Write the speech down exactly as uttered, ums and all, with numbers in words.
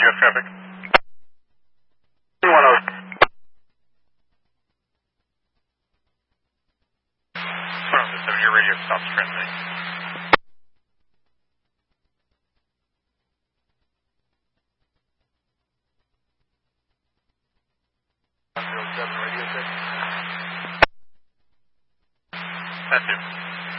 West traffic. one oh. So your radio stops transmitting. one oh seven radio check. That's it.